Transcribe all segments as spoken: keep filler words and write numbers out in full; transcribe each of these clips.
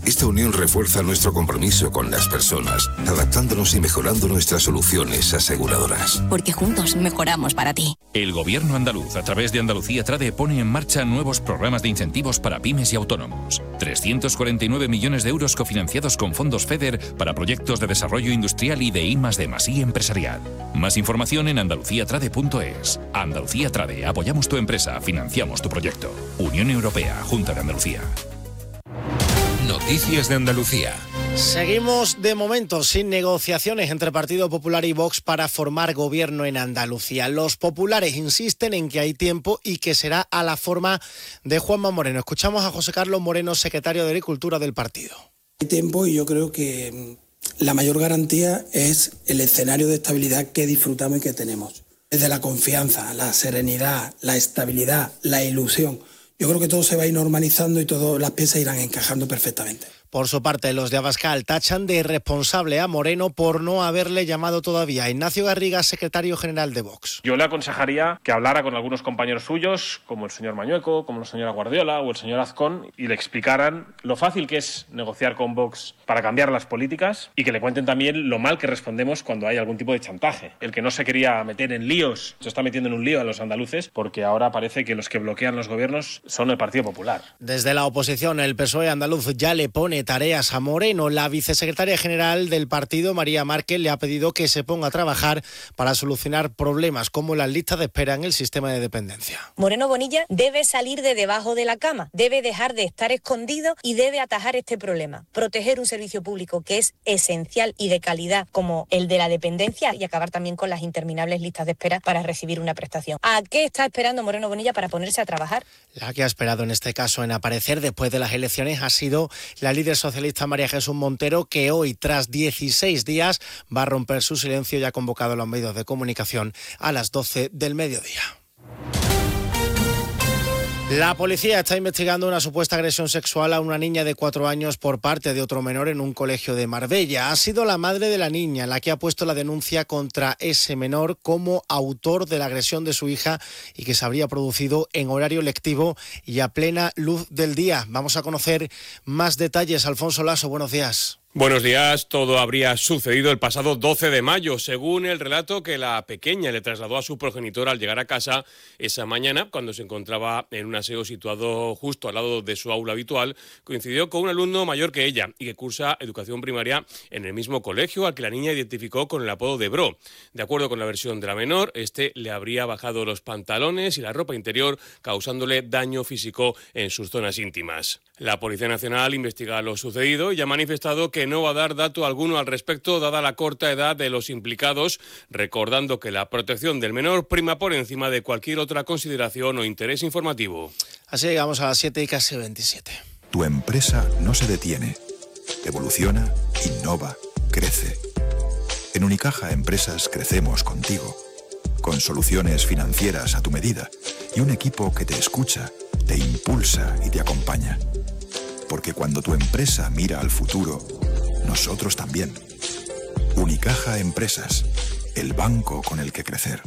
Esta unión refuerza nuestro compromiso con las personas, adaptándonos y mejorando nuestras soluciones aseguradoras. Porque juntos mejoramos para ti. El Gobierno andaluz, a través de Andalucía Trade, pone en marcha nuevos programas de incentivos para pymes y autónomos. trescientos cuarenta y nueve millones de euros cofinanciados con fondos FEDER para proyectos de desarrollo industrial y de I más D más I empresarial. Más información en andalucía trade punto es. Andalucía Trade, apoyamos tu empresa, financiamos tu proyecto. Unión Europea, Junta de Andalucía. Noticias de Andalucía. Seguimos de momento sin negociaciones entre Partido Popular y Vox para formar gobierno en Andalucía. Los populares insisten en que hay tiempo y que será a la forma de Juanma Moreno. Escuchamos a José Carlos Moreno, secretario de Agricultura del partido. Hay tiempo y yo creo que la mayor garantía es el escenario de estabilidad que disfrutamos y que tenemos. Desde la confianza, la serenidad, la estabilidad, la ilusión. Yo creo que todo se va a ir normalizando y todas las piezas irán encajando perfectamente. Por su parte, los de Abascal tachan de irresponsable a Moreno por no haberle llamado todavía. Ignacio Garriga, secretario general de Vox. Yo le aconsejaría que hablara con algunos compañeros suyos, como el señor Mañueco, como la señora Guardiola o el señor Azcón, y le explicaran lo fácil que es negociar con Vox para cambiar las políticas y que le cuenten también lo mal que respondemos cuando hay algún tipo de chantaje. El que no se quería meter en líos, se está metiendo en un lío a los andaluces porque ahora parece que los que bloquean los gobiernos son el Partido Popular. Desde la oposición, el P S O E andaluz ya le pone tareas a Moreno. La vicesecretaria general del partido, María Márquez, le ha pedido que se ponga a trabajar para solucionar problemas como las listas de espera en el sistema de dependencia. Moreno Bonilla debe salir de debajo de la cama, debe dejar de estar escondido y debe atajar este problema. Proteger un servicio público que es esencial y de calidad como el de la dependencia y acabar también con las interminables listas de espera para recibir una prestación. ¿A qué está esperando Moreno Bonilla para ponerse a trabajar? La que ha esperado en este caso en aparecer después de las elecciones ha sido la líder socialista María Jesús Montero, que hoy, tras dieciséis días, va a romper su silencio y ha convocado a los medios de comunicación a las doce del mediodía. La policía está investigando una supuesta agresión sexual a una niña de cuatro años por parte de otro menor en un colegio de Marbella. Ha sido la madre de la niña la que ha puesto la denuncia contra ese menor como autor de la agresión de su hija y que se habría producido en horario lectivo y a plena luz del día. Vamos a conocer más detalles. Alfonso Lasso, buenos días. Buenos días. Todo habría sucedido el pasado doce de mayo, según el relato que la pequeña le trasladó a su progenitor al llegar a casa esa mañana, cuando se encontraba en un aseo situado justo al lado de su aula habitual. Coincidió con un alumno mayor que ella y que cursa educación primaria en el mismo colegio, al que la niña identificó con el apodo de Bro. De acuerdo con la versión de la menor, este le habría bajado los pantalones y la ropa interior, causándole daño físico en sus zonas íntimas. La Policía Nacional investiga lo sucedido y ha manifestado que no va a dar dato alguno al respecto, dada la corta edad de los implicados, recordando que la protección del menor prima por encima de cualquier otra consideración o interés informativo. Así llegamos a las siete y casi veintisiete. Tu empresa no se detiene. Evoluciona, innova, crece. En Unicaja Empresas crecemos contigo, con soluciones financieras a tu medida y un equipo que te escucha, te impulsa y te acompaña. Porque cuando tu empresa mira al futuro, nosotros también. Unicaja Empresas, el banco con el que crecer.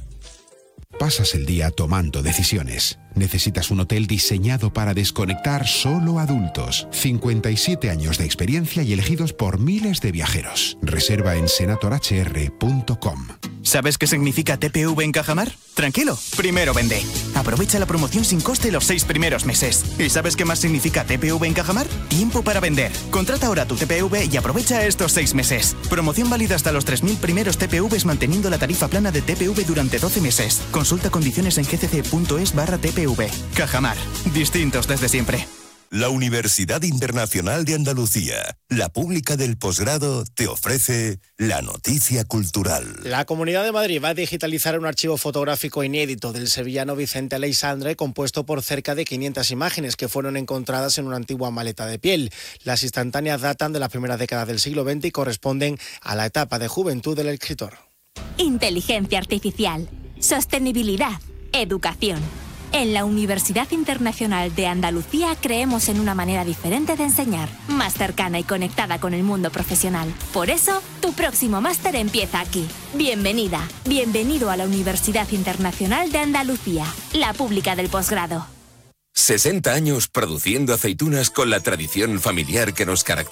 Pasas el día tomando decisiones. Necesitas un hotel diseñado para desconectar solo adultos. cincuenta y siete años de experiencia y elegidos por miles de viajeros. Reserva en senator h r punto com. ¿Sabes qué significa T P V en Cajamar? Tranquilo, primero vende. Aprovecha la promoción sin coste los seis primeros meses. ¿Y sabes qué más significa T P V en Cajamar? Tiempo para vender. Contrata ahora tu T P V y aprovecha estos seis meses. Promoción válida hasta los tres mil primeros T P Vs manteniendo la tarifa plana de T P V durante doce meses. Consulta condiciones en gcc.es barra T P V. Cajamar. Distintos desde siempre. La Universidad Internacional de Andalucía, la pública del posgrado, te ofrece la noticia cultural. La Comunidad de Madrid va a digitalizar un archivo fotográfico inédito del sevillano Vicente Aleixandre, compuesto por cerca de quinientas imágenes que fueron encontradas en una antigua maleta de piel. Las instantáneas datan de las primeras décadas del siglo veinte y corresponden a la etapa de juventud del escritor. Inteligencia artificial, sostenibilidad, educación. En la Universidad Internacional de Andalucía creemos en una manera diferente de enseñar, más cercana y conectada con el mundo profesional. Por eso, tu próximo máster empieza aquí. Bienvenida, bienvenido a la Universidad Internacional de Andalucía, la pública del posgrado. sesenta años produciendo aceitunas con la tradición familiar que nos caracteriza.